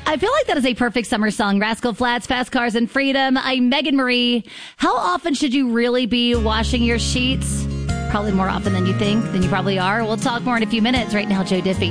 I feel like that is a perfect summer song. Rascal Flatts, Fast Cars and Freedom. I'm Megan Marie. How often should you really be washing your sheets? Probably more often than you think, than you probably are. We'll talk more in a few minutes. Right now, Joe Diffie.